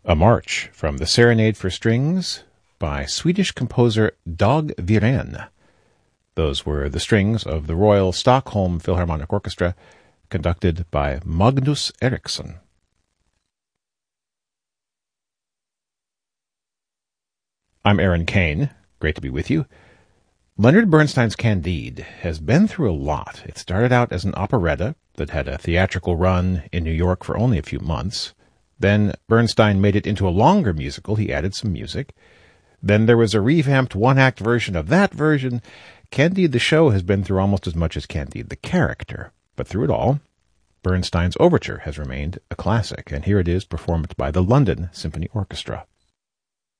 A march from the Serenade for Strings by Swedish composer Dag Wirén. Those were the strings of the Royal Stockholm Philharmonic Orchestra, conducted by Magnus Eriksson. I'm Aaron Kane. Great to be with you. Leonard Bernstein's Candide has been through a lot. It started out as an operetta that had a theatrical run in New York for only a few months. Then Bernstein made it into a longer musical. He added some music. Then there was a revamped one-act version of that version. Candide the show has been through almost as much as Candide the character. But through it all, Bernstein's overture has remained a classic, and here it is performed by the London Symphony Orchestra.